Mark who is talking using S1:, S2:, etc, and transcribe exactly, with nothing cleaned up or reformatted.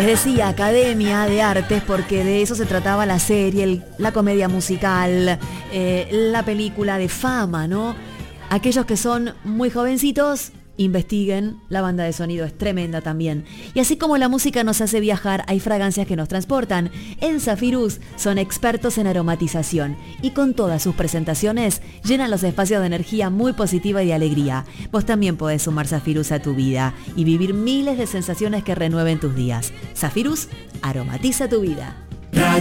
S1: Les decía Academia de Artes porque de eso se trataba la serie, el, la comedia musical, eh, la película de Fama, ¿no? Aquellos que son muy jovencitos, investiguen, la banda de sonido es tremenda también. Y así como la música nos hace viajar, hay fragancias que nos transportan. En Zafirus son expertos en aromatización y con todas sus presentaciones llenan los espacios de energía muy positiva y de alegría. Vos también podés sumar Zafirus a tu vida y vivir miles de sensaciones que renueven tus días. Zafirus aromatiza tu vida.